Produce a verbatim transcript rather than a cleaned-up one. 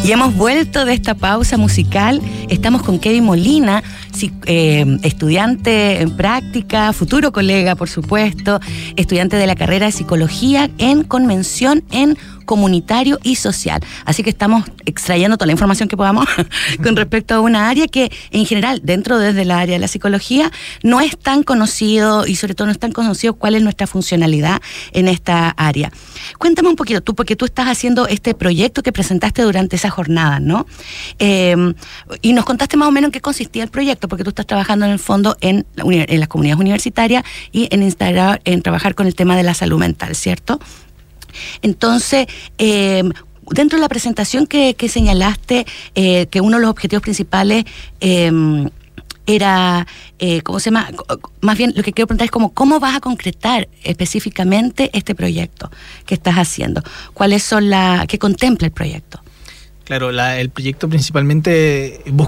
Y hemos vuelto de esta pausa musical. Estamos con Kevin Molina, eh, estudiante en práctica, futuro colega, por supuesto, estudiante de la carrera de Psicología en Convención en Comunitario y Social. Así que estamos extrayendo toda la información que podamos con respecto a una área que, en general, dentro desde la área de la psicología, no es tan conocido y sobre todo no es tan conocido cuál es nuestra funcionalidad en esta área. Cuéntame un poquito, tú, porque tú estás haciendo este proyecto que presentaste durante esa jornada, ¿no? Eh, y nos contaste más o menos en qué consistía el proyecto, porque tú estás trabajando en el fondo en, en las comunidades universitarias y en, instalar, en trabajar con el tema de la salud mental, ¿cierto? Entonces, eh, dentro de la presentación que, que señalaste, eh, que uno de los objetivos principales eh, era, eh, ¿cómo se llama? Más bien lo que quiero preguntar es como, ¿cómo vas a concretar específicamente este proyecto que estás haciendo? ¿Cuáles son la, qué contempla el proyecto? Claro, la, el proyecto principalmente busca